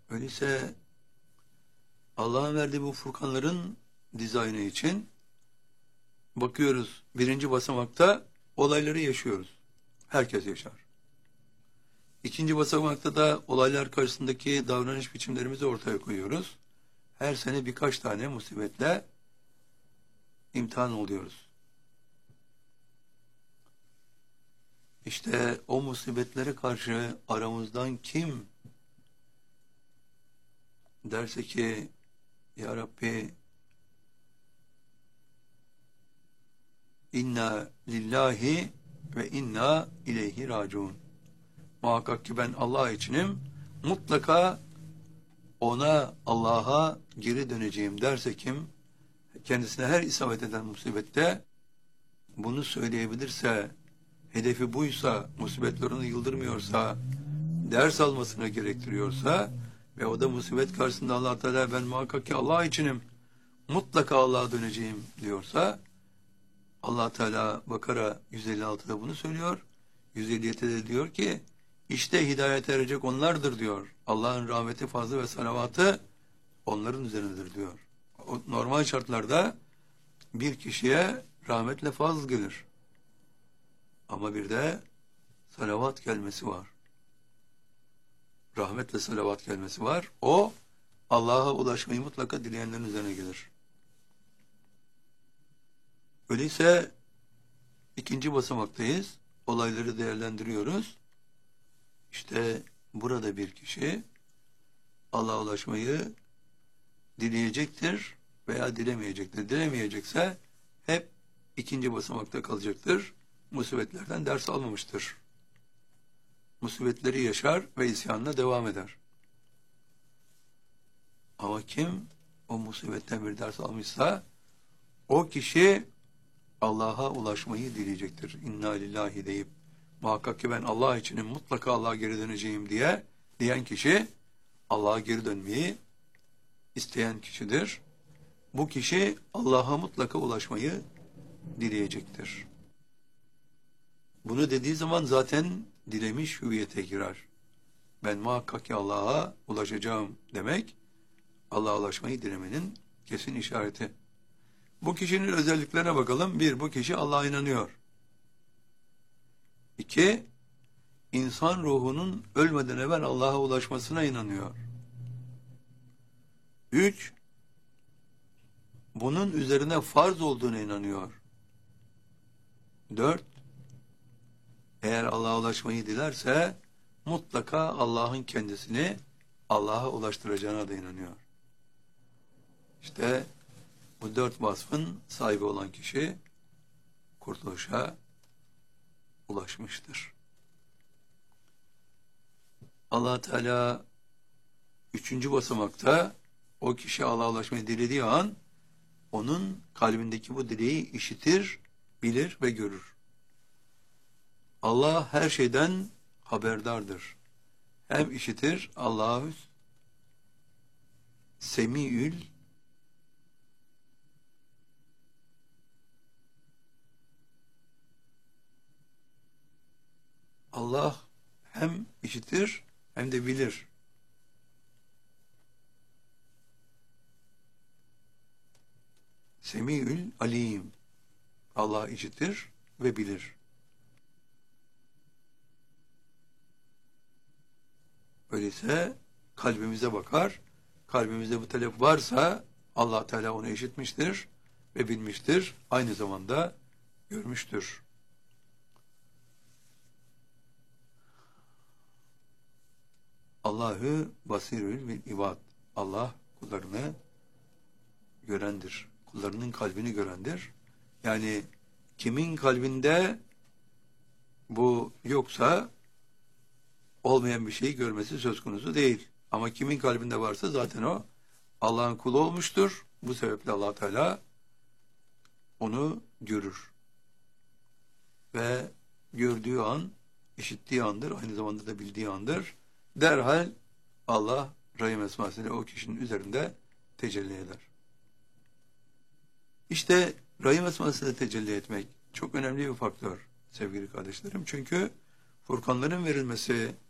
Öyleyse Allah'ın verdiği bu furkanların dizaynı için bakıyoruz, birinci basamakta olayları yaşıyoruz. Herkes yaşar. İkinci basamakta da olaylar karşısındaki davranış biçimlerimizi ortaya koyuyoruz. Her sene birkaç tane musibetle imtihan oluyoruz. İşte o musibetlere karşı aramızdan kim derse ki Ya Rabbi inna lillahi ve inna ileyhi raciun. Muhakkak ki ben Allah içinim, mutlaka ona, Allah'a geri döneceğim derse kim, kendisine her isabet eden musibette bunu söyleyebilirse, hedefi buysa, musibetlerini yıldırmıyorsa, ders almasına gerektiriyorsa ve o da musibet karşısında Allah Teala ben muhakkak ki Allah içinim, mutlaka Allah'a döneceğim diyorsa, Allah Teala Bakara 156'da bunu söylüyor. 157'de de diyor ki işte hidayete erecek onlardır diyor. Allah'ın rahmeti, fazlı ve salavatı onların üzerindedir diyor. Normal şartlarda bir kişiye rahmetle fazl gelir. Ama bir de salavat gelmesi var. Rahmetle salavat gelmesi var. O Allah'a ulaşmayı mutlaka dileyenlerin üzerine gelir. Öyleyse ikinci basamaktayız. Olayları değerlendiriyoruz. İşte burada bir kişi Allah'a ulaşmayı dileyecektir veya dilemeyecektir. Dilemeyecekse hep ikinci basamakta kalacaktır. Musibetlerden ders almamıştır. Musibetleri yaşar ve isyanına devam eder. Ama kim o musibetten bir ders almışsa o kişi Allah'a ulaşmayı dileyecektir. İnna lillahi deyip muhakkak ki ben Allah içinim, mutlaka Allah'a geri döneceğim diyen kişi Allah'a geri dönmeyi isteyen kişidir. Bu kişi Allah'a mutlaka ulaşmayı dileyecektir. Bunu dediği zaman zaten dilemiş hüviyete girer. Ben muhakkak ki Allah'a ulaşacağım demek, Allah'a ulaşmayı dilemenin kesin işareti. Bu kişinin özelliklerine bakalım. 1. Bu kişi Allah'a inanıyor. 2. İnsan ruhunun ölmeden evvel Allah'a ulaşmasına inanıyor. 3. Bunun üzerine farz olduğuna inanıyor. 4. Eğer Allah'a ulaşmayı dilerse mutlaka Allah'ın kendisini Allah'a ulaştıracağına da inanıyor. İşte bu 4 vasfın sahibi olan kişi kurtuluşa ulaşmıştır. Allah Teala 3. basamakta o kişi Allah'a ulaşmayı dilediği an onun kalbindeki bu dileği işitir, bilir ve görür. Allah her şeyden haberdardır. Hem işitir, Allahü Semiül Allah hem işitir hem de bilir. Semiül alim. Allah işitir ve bilir. Öyleyse kalbimize bakar. Kalbimizde bu talep varsa Allah Teala onu işitmiştir ve bilmiştir. Aynı zamanda görmüştür. Allahü basirül bil ibad. Allah kullarını görendir. Kullarının kalbini görendir. Yani kimin kalbinde bu yoksa olmayan bir şeyi görmesi söz konusu değil. Ama kimin kalbinde varsa zaten o Allah'ın kulu olmuştur. Bu sebeple Allah Teala onu görür. Ve gördüğü an, işittiği andır, aynı zamanda da bildiği andır. Derhal Allah Rahim esmasıyla o kişinin üzerinde tecelli eder. İşte Rahim esmasıyla tecelli etmek çok önemli bir faktör sevgili kardeşlerim. Çünkü Furkanların verilmesi